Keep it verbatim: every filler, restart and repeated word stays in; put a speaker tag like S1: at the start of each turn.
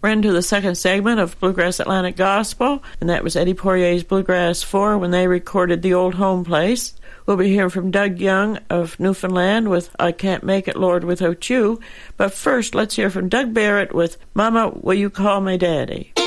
S1: We're into the second segment of Bluegrass Atlantic Gospel, and that was Eddie Poirier's Bluegrass four when they recorded The Old Home Place. We'll be hearing from Doug Young of Newfoundland with I Can't Make It, Lord, Without You. But first, let's hear from Doug Barrett with Mama, Will You Call Me Daddy?